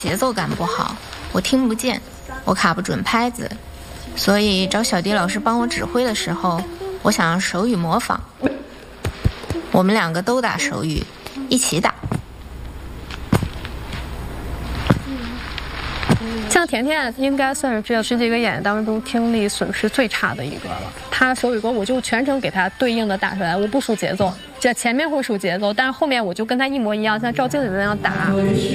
节奏感不好，我听不见，我卡不准拍子，所以找小迪老师帮我指挥的时候，我想让手语模仿。我们2个都打手语，一起打。 像甜甜应该算是这十几个演员当中听力损失最差的一个了。他手语歌我就全程给他对应的打出来，我不数节奏，这前面会数节奏，但是后面我就跟他一模一样，像照镜子那样打。